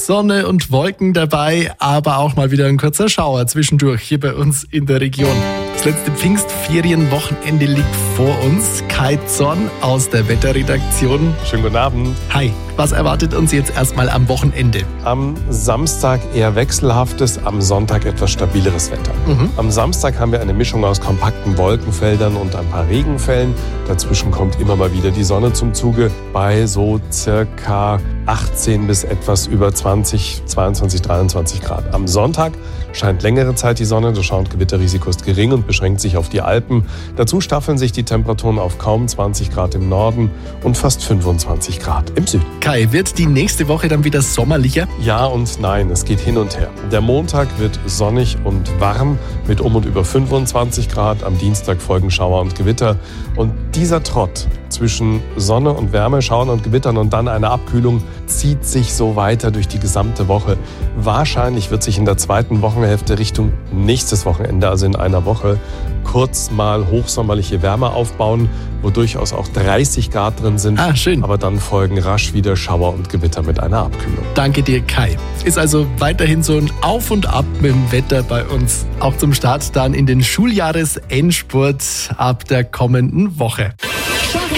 Sonne und Wolken dabei, aber auch mal wieder ein kurzer Schauer zwischendurch hier bei uns in der Region. Das letzte Pfingstferienwochenende liegt vor uns. Kai Zorn aus der Wetterredaktion. Schönen guten Abend. Hi, was erwartet uns jetzt erstmal am Wochenende? Am Samstag eher wechselhaftes, am Sonntag etwas stabileres Wetter. Am Samstag haben wir eine Mischung aus kompakten Wolkenfeldern und ein paar Regenfällen. Dazwischen kommt immer mal wieder die Sonne zum Zuge bei so circa 18 bis etwas über 20, 22, 23 Grad. Am Sonntag scheint längere Zeit die Sonne, das Schauer- und Gewitterrisiko ist gering und beschränkt sich auf die Alpen. Dazu staffeln sich die Temperaturen auf kaum 20 Grad im Norden und fast 25 Grad im Süden. Kai, wird die nächste Woche dann wieder sommerlicher? Ja und nein, es geht hin und her. Der Montag wird sonnig und warm mit um und über 25 Grad. Am Dienstag folgen Schauer und Gewitter. Und dieser Trott zwischen Sonne und Wärme, Schauern und Gewittern und dann einer Abkühlung zieht sich so weiter durch die gesamte Woche. Wahrscheinlich wird sich in der zweiten Wochenhälfte Richtung nächstes Wochenende, also in einer Woche, kurz mal hochsommerliche Wärme aufbauen, wo durchaus auch 30 Grad drin sind. Schön. Aber dann folgen rasch wieder Schauer und Gewitter mit einer Abkühlung. Danke dir, Kai. Ist also weiterhin so ein Auf und Ab mit dem Wetter bei uns. Auch zum Start dann in den Schuljahresendspurt ab der kommenden Woche.